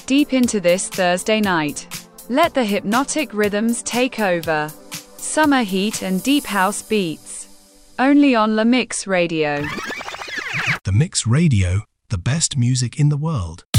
deep into this Thursday night. Let the hypnotic rhythms take over. Summer heat and deep house beats. Only on La Mix Radio. The Mix Radio, the best music in the world.